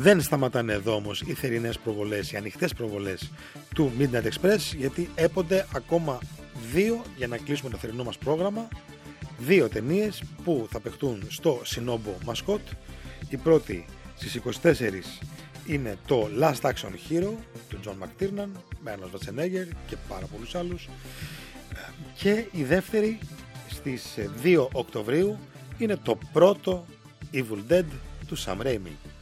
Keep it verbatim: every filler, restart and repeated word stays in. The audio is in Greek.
Δεν σταματάνε εδώ όμως οι θερινές προβολές, οι ανοιχτές προβολές του Midnight Express, γιατί έπονται ακόμα δύο για να κλείσουμε το θερινό μας πρόγραμμα. Δύο ταινίες που θα παιχτούν στο Σινόμπο Μασκότ. Η πρώτη στις είκοσι τέσσερις είναι το Last Action Hero του John McTiernan με έναν Schwarzenegger και πάρα πολλούς άλλους. Και η δεύτερη στις δύο Οκτωβρίου είναι το πρώτο Evil Dead του Sam Raimi.